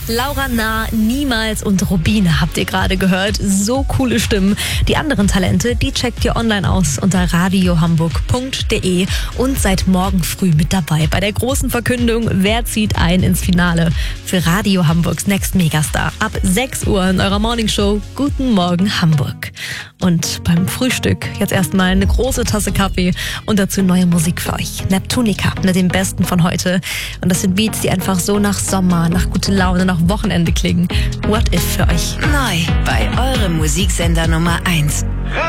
Laura Nah, Niemals und Rubine habt ihr gerade gehört. So coole Stimmen. Die anderen Talente, die checkt ihr online aus unter radiohamburg.de und seid morgen früh mit dabei bei der großen Verkündung, wer zieht ein ins Finale für Radio Hamburgs Next Megastar. Ab 6 Uhr in eurer Morningshow. Guten Morgen Hamburg. Und beim Frühstück jetzt erstmal eine große Tasse Kaffee und dazu neue Musik für euch. Neptunica mit dem Besten von heute. Und das sind Beats, die einfach so nach Sommer, nach gute Laune, nach Wochenende klingen. What If für euch. Neu bei eurem Musiksender Nummer 1.